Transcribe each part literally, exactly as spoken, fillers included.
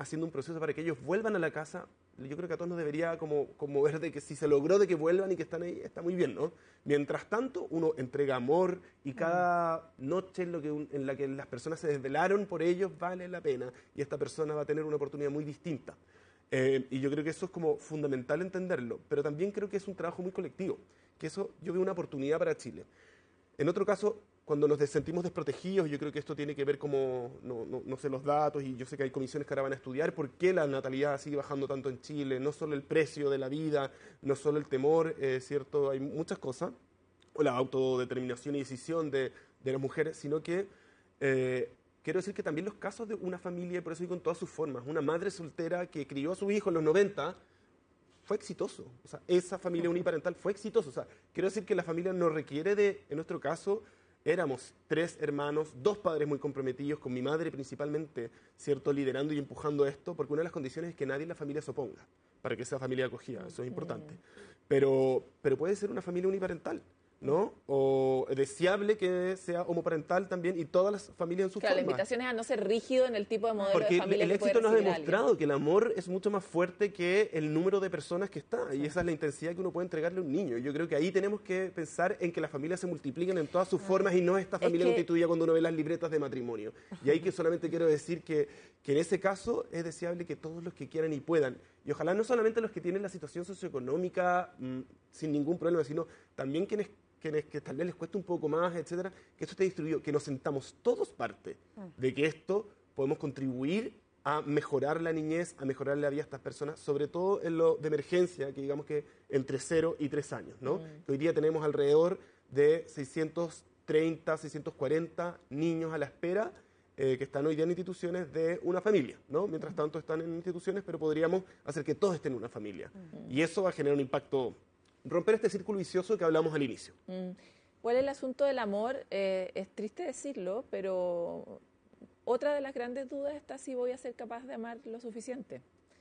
haciendo un proceso para que ellos vuelvan a la casa, yo creo que a todos nos debería como, como ver de que si se logró de que vuelvan y que están ahí, está muy bien, ¿no? Mientras tanto, uno entrega amor y cada noche en, lo que, en la que las personas se desvelaron por ellos vale la pena y esta persona va a tener una oportunidad muy distinta. Eh, y yo creo que eso es como fundamental entenderlo, pero también creo que es un trabajo muy colectivo, que eso yo veo una oportunidad para Chile. En otro caso, cuando nos sentimos desprotegidos, yo creo que esto tiene que ver como, no, no, no sé los datos, y yo sé que hay comisiones que ahora van a estudiar por qué la natalidad sigue bajando tanto en Chile, no solo el precio de la vida, no solo el temor, eh, ¿cierto? Hay muchas cosas, o la autodeterminación y decisión de, de las mujeres, sino que eh, quiero decir que también los casos de una familia, y por eso digo en todas sus formas, una madre soltera que crió a su hijo en los noventa, fue exitoso. O sea, esa familia uniparental fue exitosa. O sea, quiero decir que la familia no requiere de, en nuestro caso, éramos tres hermanos, dos padres muy comprometidos, con mi madre principalmente, ¿cierto?, liderando y empujando esto, porque una de las condiciones es que nadie en la familia se oponga para que sea familia acogida, eso es importante. Pero, pero puede ser una familia uniparental, ¿no? O deseable que sea homoparental también y todas las familias en su claro, forma. la invitación es a no ser rígido en el tipo de modelo Porque de familia el que puede éxito nos ha recibir demostrado alguien. que el amor es mucho más fuerte que el número de personas que está. Sí. Y esa es la intensidad que uno puede entregarle a un niño. Yo creo que ahí tenemos que pensar en que las familias se multipliquen en todas sus ah. formas y no esta familia es que... constituida cuando uno ve las libretas de matrimonio. Y ahí que solamente quiero decir que, que en ese caso es deseable que todos los que quieran y puedan, y ojalá no solamente los que tienen la situación socioeconómica mmm, sin ningún problema, sino también quienes quienes que tal vez les cueste un poco más, etcétera, que esto esté distribuido, que nos sentamos todos parte de que esto podemos contribuir a mejorar la niñez, a mejorar la vida a estas personas, sobre todo en lo de emergencia, que digamos que entre cero y tres años, ¿no? Mm. Que hoy día tenemos alrededor de seiscientos treinta, seiscientos cuarenta niños a la espera eh, que están hoy día en instituciones de una familia, ¿no? Mientras tanto están en instituciones, pero podríamos hacer que todos estén en una familia. Mm. Y eso va a generar un impacto, romper este círculo vicioso que hablamos al inicio. Mm. ¿Cuál es el asunto del amor? Eh, es triste decirlo, pero otra de las grandes dudas está si voy a ser capaz de amar lo suficiente.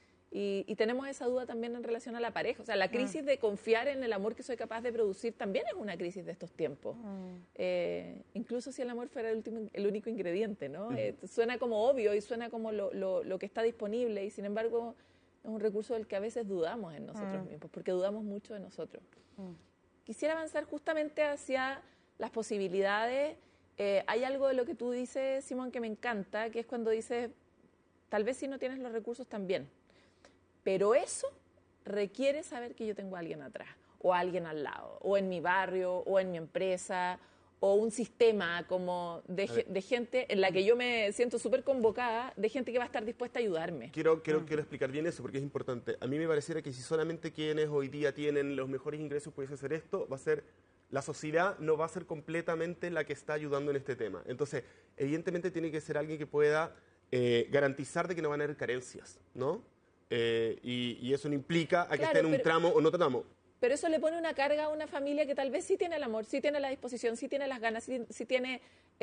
Y, y tenemos esa duda también en relación a la pareja. O sea, la crisis mm. de confiar en el amor que soy capaz de producir también es una crisis de estos tiempos. Mm. Eh, incluso si el amor fuera el, último, el único ingrediente, ¿no? Mm. Eh, suena como obvio y suena como lo, lo, lo que está disponible y sin embargo es un recurso del que a veces dudamos en nosotros mm. mismos, porque dudamos mucho de nosotros. Mm. Quisiera avanzar justamente hacia las posibilidades. Eh, hay algo de lo que tú dices, Simón, que me encanta, que es cuando dices, tal vez si no tienes los recursos también, pero eso requiere saber que yo tengo a alguien atrás, o a alguien al lado, o en mi barrio, o en mi empresa, o un sistema como de, de gente en la que yo me siento súper convocada, de gente que va a estar dispuesta a ayudarme. Quiero, quiero, mm. quiero explicar bien eso porque es importante. A mí me pareciera que si solamente quienes hoy día tienen los mejores ingresos pudiesen hacer esto, va a ser, la sociedad no va a ser completamente la que está ayudando en este tema. Entonces, evidentemente tiene que ser alguien que pueda eh, garantizar de que no van a haber carencias, ¿no? Eh, y, y eso no implica a que claro, esté en un pero... tramo o no tramo. Pero eso le pone una carga a una familia que tal vez sí tiene el amor, sí tiene la disposición, sí tiene las ganas, sí, sí tiene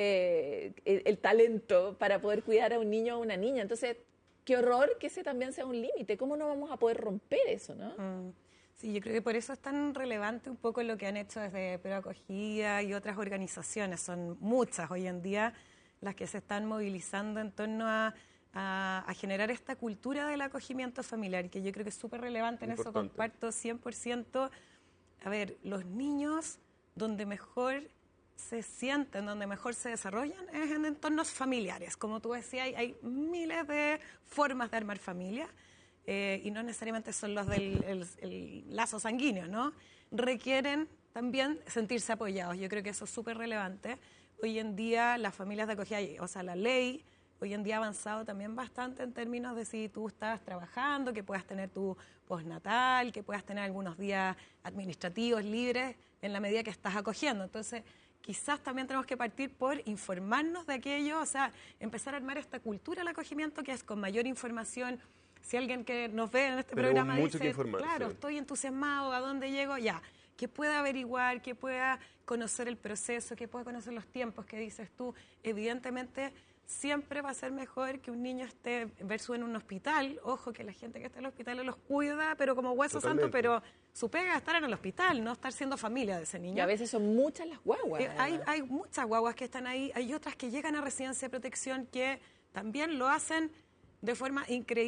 eh, el, el talento para poder cuidar a un niño o a una niña. Entonces, qué horror que ese también sea un límite. ¿Cómo no vamos a poder romper eso, no? Mm. Sí, yo creo que por eso es tan relevante un poco lo que han hecho desde Proacogida y otras organizaciones. Son muchas hoy en día las que se están movilizando en torno a... A, a generar esta cultura del acogimiento familiar, que yo creo que es súper relevante, en eso comparto cien por ciento. A ver, los niños donde mejor se sienten, donde mejor se desarrollan es en entornos familiares. Como tú decías, hay, hay miles de formas de armar familia eh, y no necesariamente son los del el, el lazo sanguíneo, ¿no? Requieren también sentirse apoyados. Yo creo que eso es súper relevante. Hoy en día las familias de acogida, o sea, la ley hoy en día ha avanzado también bastante en términos de si tú estás trabajando, que puedas tener tu postnatal, que puedas tener algunos días administrativos libres en la medida que estás acogiendo. Entonces, quizás también tenemos que partir por informarnos de aquello, o sea, empezar a armar esta cultura del acogimiento que es con mayor información. Si alguien que nos ve en este Pero programa mucho dice, que informar, claro, sí. estoy entusiasmado, ¿a dónde llego? Ya, que pueda averiguar, que pueda conocer el proceso, que pueda conocer los tiempos que dices tú. Evidentemente, siempre va a ser mejor que un niño esté versus en un hospital. Ojo, que la gente que está en el hospital los cuida, pero como hueso Totalmente. santo, pero su pega es estar en el hospital, no estar siendo familia de ese niño. Y a veces son muchas las guaguas. Eh, hay, hay muchas guaguas que están ahí, hay otras que llegan a residencia de protección que también lo hacen de forma increíble.